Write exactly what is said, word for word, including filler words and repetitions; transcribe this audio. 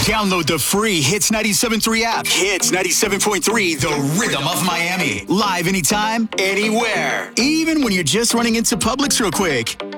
Download the free Hits ninety-seven point three app. Hits ninety-seven point three, the rhythm of Miami. Live anytime, anywhere. Even when you're just running into Publix real quick.